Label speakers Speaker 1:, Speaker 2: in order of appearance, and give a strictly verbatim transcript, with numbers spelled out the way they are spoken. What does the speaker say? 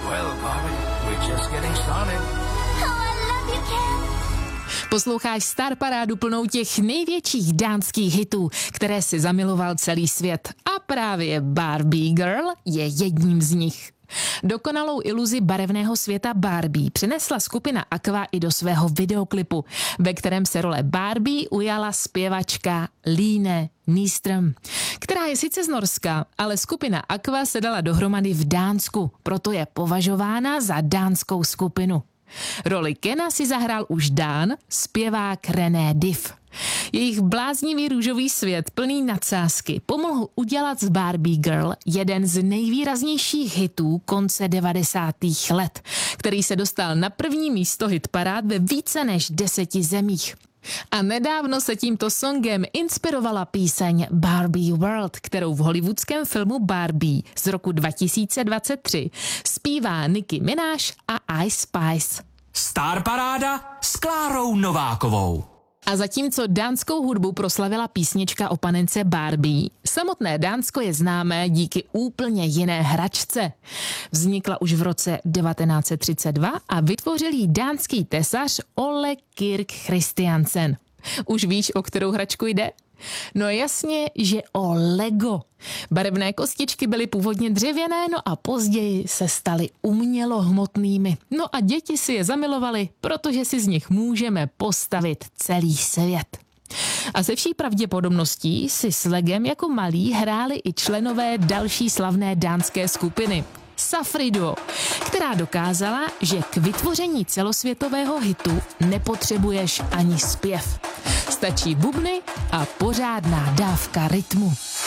Speaker 1: Well, Barbie, we're just getting started.
Speaker 2: Oh, I love you, Ken.
Speaker 3: Posloucháš Star Parádu plnou těch největších dánských hitů, které si zamiloval celý svět. A právě Barbie Girl je jedním z nich. Dokonalou iluzi barevného světa Barbie přinesla skupina Aqua i do svého videoklipu, ve kterém se role Barbie ujala zpěvačka Line Nyström, která je sice z Norska, ale skupina Aqua se dala dohromady v Dánsku, proto je považována za dánskou skupinu. Roli Kena si zahrál už Dán, zpěvák René Diff. Jejich bláznivý růžový svět plný nadsázky pomohl udělat z Barbie Girl jeden z nejvýraznějších hitů konce devadesátých let, který se dostal na první místo hitparád ve více než deseti zemích. A nedávno se tímto songem inspirovala píseň Barbie World, kterou v hollywoodském filmu Barbie z roku dva tisíce dvacet tři zpívá Nicki Minaj a Ice Spice.
Speaker 4: Star Paráda s Klárou Novákovou.
Speaker 3: A zatímco dánskou hudbu proslavila písnička o panence Barbie, samotné Dánsko je známé díky úplně jiné hračce. Vznikla už v roce devatenáct set třicet dva a vytvořil ji dánský tesař Ole Kirk Christiansen. Už víš, o kterou hračku jde? No jasně, že o Lego. Barevné kostičky byly původně dřevěné, no a později se staly umělohmotnými. No a děti si je zamilovaly, protože si z nich můžeme postavit celý svět. A se vší pravděpodobností si s Legem jako malí hráli i členové další slavné dánské skupiny. Safri Duo, která dokázala, že k vytvoření celosvětového hitu nepotřebuješ ani zpěv. Stačí bubny a pořádná dávka rytmu.